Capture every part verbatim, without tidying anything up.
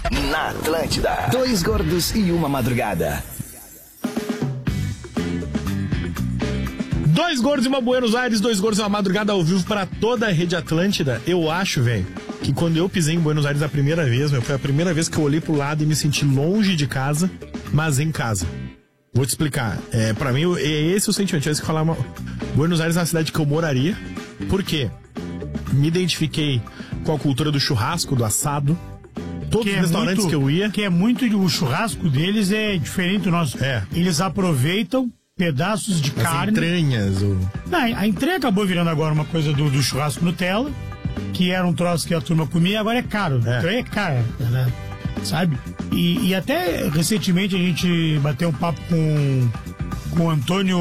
Na Atlântida. Dois gordos e uma madrugada. Dois gordos e uma Buenos Aires, dois gordos e uma madrugada ao vivo para toda a rede Atlântida. Eu acho, velho, que quando eu pisei em Buenos Aires a primeira vez, meu, foi a primeira vez que eu olhei pro lado e me senti longe de casa, mas em casa. Vou te explicar. É, pra mim, é esse o sentimento. É isso que eu falava. Buenos Aires é uma cidade que eu moraria. Por quê? Me identifiquei com a cultura do churrasco, do assado. Todos os restaurantes muito, que eu ia. Que é muito. O churrasco deles é diferente do nosso. É. Eles aproveitam pedaços de As carne. entranhas. O... Não, a entrega acabou virando agora uma coisa do, do churrasco Nutella, que era um troço que a turma comia, agora é caro. É. Então é caro, né? Sabe? E, e até recentemente a gente bateu um papo com, com o Antônio.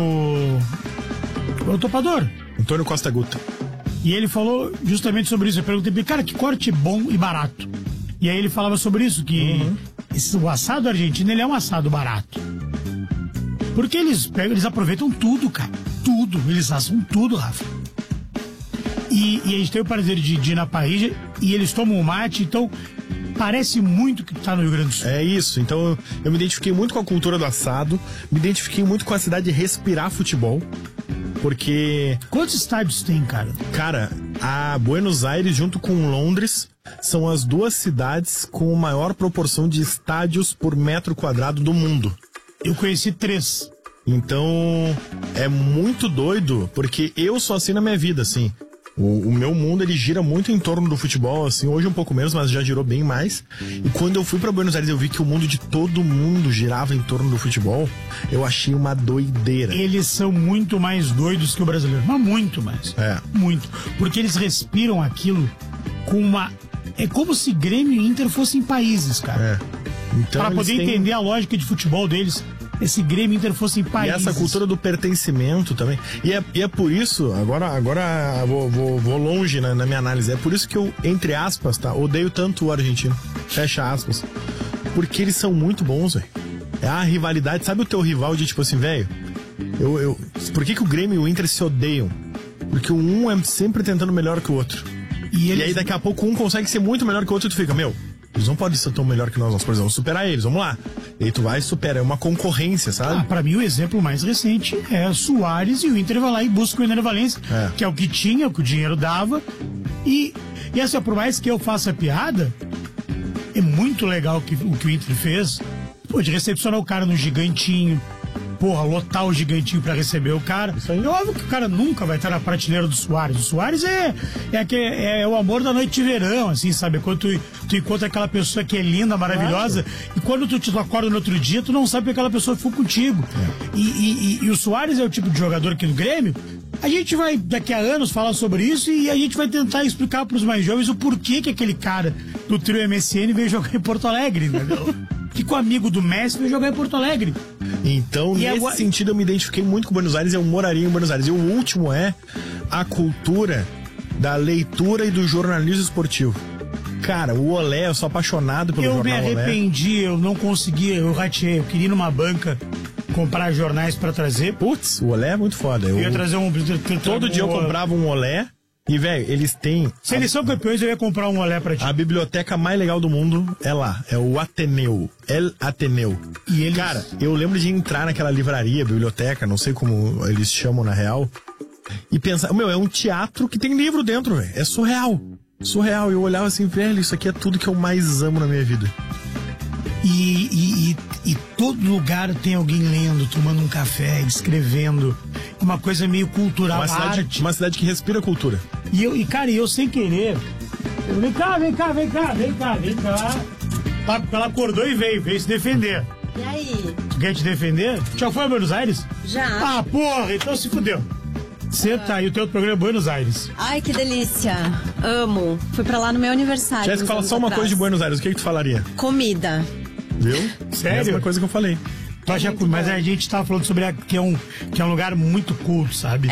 O topador. Antônio Costa Guta. E ele falou justamente sobre isso. Eu perguntei pra ele, cara, que corte bom e barato. E aí ele falava sobre isso, que Uhum. esse, o assado argentino, ele é um assado barato. Porque eles pegam, eles aproveitam tudo, cara. Tudo. Eles assam tudo, Rafa. E, e a gente tem o prazer de, de ir na parrilla e eles tomam o mate, então parece muito que tá no Rio Grande do Sul. É isso, então eu, eu me identifiquei muito com a cultura do assado, me identifiquei muito com a cidade de respirar futebol, porque... Quantos estádios tem, cara? Cara, a Buenos Aires junto com Londres são as duas cidades com a maior proporção de estádios por metro quadrado do mundo. Eu conheci três. Então, é muito doido, porque eu sou assim na minha vida, assim. O, o meu mundo, ele gira muito em torno do futebol, assim, hoje um pouco menos, mas já girou bem mais. E quando eu fui pra Buenos Aires, eu vi que o mundo de todo mundo girava em torno do futebol. Eu achei uma doideira. Eles são muito mais doidos que o brasileiro, mas muito mais. É. Muito. Porque eles respiram aquilo com uma... É como se Grêmio e Inter fossem países, cara. É. Então, pra poder têm... entender a lógica de futebol deles, esse Grêmio e Inter fossem E países. essa cultura do pertencimento também. E é, e é por isso, agora, agora vou, vou, vou longe na, na minha análise, é por isso que eu, entre aspas, tá, odeio tanto o argentino. Fecha aspas. Porque eles são muito bons, velho. É a rivalidade. Sabe o teu rival de tipo assim, velho? Eu, eu, por que, que o Grêmio e o Inter se odeiam? Porque o um é sempre tentando melhor que o outro. E, eles... E aí daqui a pouco um consegue ser muito melhor que o outro e tu fica, meu, eles não podem ser tão melhor que nós, nós precisamos superar eles, vamos lá. E aí tu vai e supera, é uma concorrência, sabe? Ah, pra mim o exemplo mais recente é Soares e o Inter vai lá e busca o Ener Valencia, É. que é o que tinha, o que o dinheiro dava. E, e assim, por mais que eu faça piada, é muito legal que, o que o Inter fez. Pô, de recepcionar o cara no gigantinho, porra, lotar o gigantinho pra receber o cara. Isso aí. É óbvio que o cara nunca vai estar na prateleira do Soares. O Soares é, é, aquele, é o amor da noite de verão, assim, sabe? Quando tu, tu encontra aquela pessoa que é linda, maravilhosa, claro. E quando tu te acorda no outro dia, tu não sabe que aquela pessoa ficou contigo. É. E, e, e, e o Soares é o tipo de jogador aqui no Grêmio. A gente vai, daqui a anos, falar sobre isso e a gente vai tentar explicar pros mais jovens o porquê que aquele cara do trio M S N veio jogar em Porto Alegre, entendeu? Ficou amigo do Messi e veio jogar em Porto Alegre. Então, e nesse agora... sentido, eu me identifiquei muito com Buenos Aires, eu moraria em Buenos Aires. E o último é a cultura da leitura e do jornalismo esportivo. Cara, o Olé, eu sou apaixonado pelo eu jornal Olé. Eu me arrependi, Olé. Eu não conseguia, eu rateei, eu queria ir numa banca comprar jornais pra trazer. Putz, o Olé é muito foda. Eu, eu ia trazer um... Todo dia eu comprava um Olé. E, velho, eles têm... Se eles são campeões, eu ia comprar um Olé pra ti. A biblioteca mais legal do mundo é lá. É o Ateneu. El Ateneu. E eles... Cara, eu lembro de entrar naquela livraria, biblioteca, não sei como eles chamam na real, e pensar, meu, é um teatro que tem livro dentro, velho. É surreal. Surreal. Eu olhava assim, velho, isso aqui é tudo que eu mais amo na minha vida. E, e, e, e todo lugar tem alguém lendo, tomando um café, escrevendo. Uma coisa meio cultural, uma cidade, arte. Uma cidade que respira cultura. E, eu, e cara, eu sem querer... Eu, vem cá, vem cá, vem cá, vem cá, vem cá. Ela acordou e veio, veio se defender. E aí? Tu quer te defender? Já foi a Buenos Aires? Já. Ah, porra, então se fudeu. Senta aí, o teu programa é Buenos Aires. Ai, que delícia. Amo. Fui pra lá no meu aniversário. Jéssica, fala só uma atrás. coisa de Buenos Aires, o que, que tu falaria? Comida. Viu? Sério? Essa é uma coisa que eu falei. Tu acha, mas a gente tava falando sobre a, que, é um, que é um lugar muito culto, sabe?